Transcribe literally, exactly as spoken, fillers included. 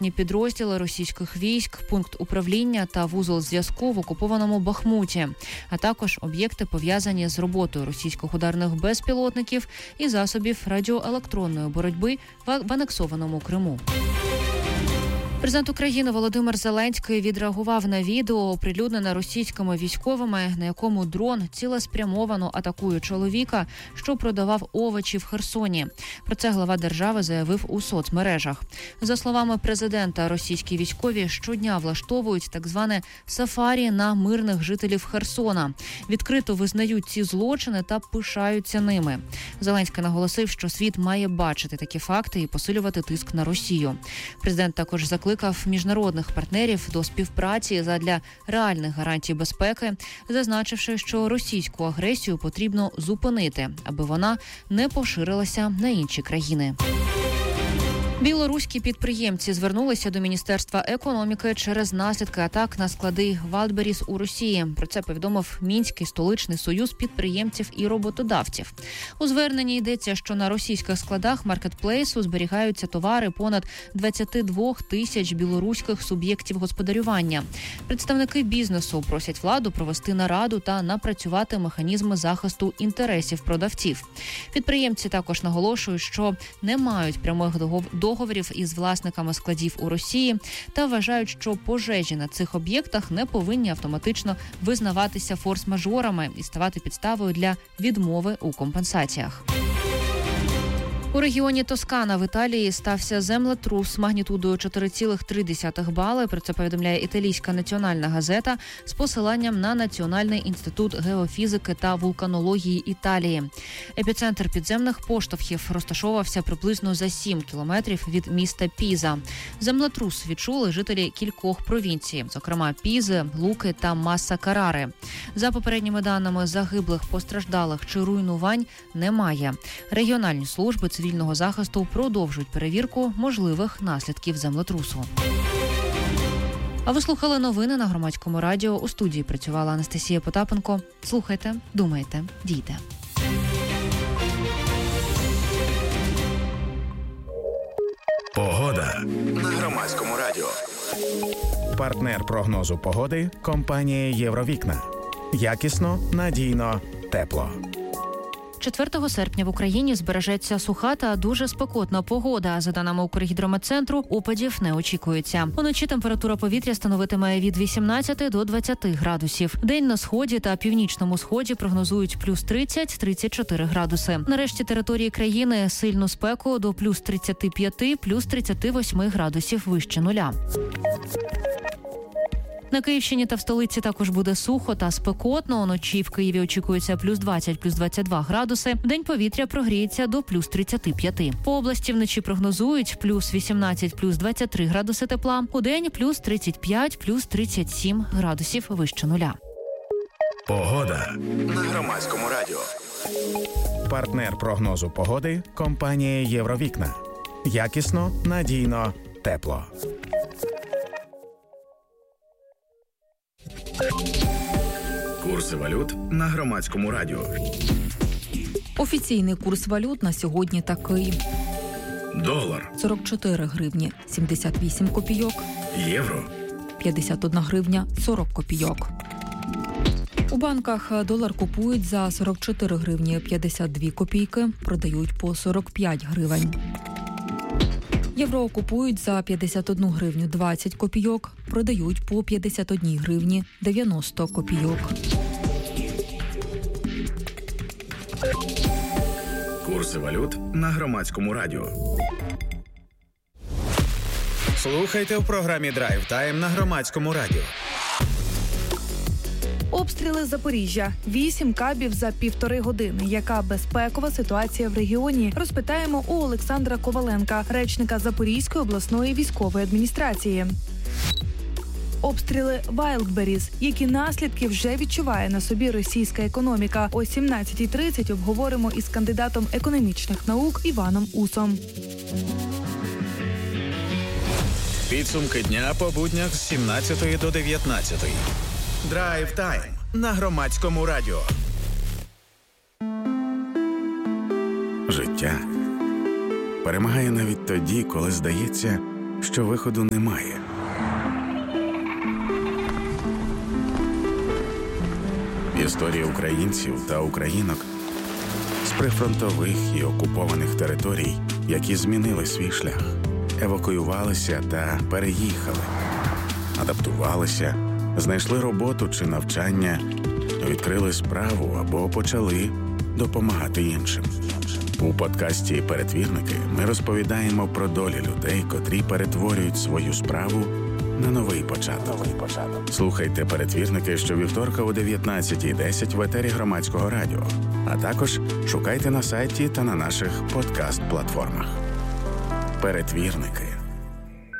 ракетні підрозділи російських військ, пункт управління та вузол зв'язку в окупованому Бахмуті, а також об'єкти, пов'язані з роботою російських ударних безпілотників і засобів радіоелектронної боротьби в анексованому Криму. Президент України Володимир Зеленський відреагував на відео, оприлюднене російськими військовими, на якому дрон цілеспрямовано атакує чоловіка, що продавав овочі в Херсоні. Про це глава держави заявив у соцмережах. За словами президента, російські військові щодня влаштовують так зване сафарі на мирних жителів Херсона. Відкрито визнають ці злочини та пишаються ними. Зеленський наголосив, що світ має бачити такі факти і посилювати тиск на Росію. Президент також закликав Закликав міжнародних партнерів до співпраці задля реальних гарантій безпеки, зазначивши, що російську агресію потрібно зупинити, аби вона не поширилася на інші країни. Білоруські підприємці звернулися до Міністерства економіки через наслідки атак на склади Валдберріс у Росії. Про це повідомив Мінський столичний союз підприємців і роботодавців. У зверненні йдеться, що на російських складах маркетплейсу зберігаються товари понад двадцять два тисяч білоруських суб'єктів господарювання. Представники бізнесу просять владу провести нараду та напрацювати механізми захисту інтересів продавців. Підприємці також наголошують, що не мають прямих договорів договорів із власниками складів у Росії та вважають, що пожежі на цих об'єктах не повинні автоматично визнаватися форс-мажорами і ставати підставою для відмови у компенсаціях. У регіоні Тоскана в Італії стався землетрус магнітудою чотири цілих три десятих бали. Про це повідомляє італійська національна газета з посиланням на Національний інститут геофізики та вулканології Італії. Епіцентр підземних поштовхів розташовувався приблизно за сім кілометрів від міста Піза. Землетрус відчули жителі кількох провінцій, зокрема Пізи, Луки та Масса-Карари. За попередніми даними, загиблих, постраждалих чи руйнувань немає. Регіональні служби цивільного захисту продовжують перевірку можливих наслідків землетрусу. А ви слухали новини на Громадському радіо. У студії працювала Анастасія Потапенко. Слухайте, думайте, дійте. Погода на Громадському радіо. Партнер прогнозу погоди – компанія «Євровікна». Якісно, надійно, тепло. четвертого серпня в Україні збережеться суха та дуже спекотна погода. За даними Укргідрометцентру, опадів не очікується. Уночі температура повітря становитиме від вісімнадцяти до двадцяти градусів. День на сході та північному сході прогнозують плюс тридцять - тридцять чотири градуси. На решті території країни сильну спеку до плюс тридцяти п'яти - плюс тридцяти восьми градусів вище нуля. На Київщині та в столиці також буде сухо та спекотно. Уночі в Києві очікується плюс двадцять - плюс двадцять два градуси. Вдень повітря прогріється до плюс тридцяти п'яти. По області вночі прогнозують плюс вісімнадцять - плюс двадцять три градуси тепла. Удень плюс тридцять п'ять - плюс тридцять сім градусів вище нуля. Погода на Громадському радіо. Партнер прогнозу погоди – компанія «Євровікна». Якісно, надійно, тепло. Курси валют на Громадському радіо. Офіційний курс валют на сьогодні такий. Долар сорок чотири гривні сімдесят вісім копійок. Євро п'ятдесят одна гривня сорок копійок. У банках долар купують за сорок чотири гривні п'ятдесят дві копійки, продають по сорок п'ять гривень. Євро купують за п'ятдесят одну гривню двадцять копійок, продають по п'ятдесят одна гривні дев'яносто копійок. Курси валют на Громадському радіо. Слухайте в програмі «Драйв Тайм» на Громадському радіо. Обстріли Запоріжжя. Вісім кабів за півтори години. Яка безпекова ситуація в регіоні? Розпитаємо у Олександра Коваленка, речника Запорізької обласної військової адміністрації. Обстріли Вайлдберріс. Які наслідки вже відчуває на собі російська економіка? О сімнадцятій тридцять обговоримо із кандидатом економічних наук Іваном Усом. Підсумки дня по буднях з сімнадцятої до дев'ятнадцятої. Драйв Тайм на Громадському радіо. Життя перемагає навіть тоді, коли здається, що виходу немає. Історія українців та українок з прифронтових і окупованих територій, які змінили свій шлях, евакуювалися та переїхали, адаптувалися, знайшли роботу чи навчання, відкрили справу або почали допомагати іншим. У подкасті «Перетвірники» ми розповідаємо про долі людей, котрі перетворюють свою справу на новий початок. Слухайте «Перетвірники» щовівторка о дев'ятнадцятій десять в етері Громадського радіо, а також шукайте на сайті та на наших подкаст-платформах. «Перетвірники»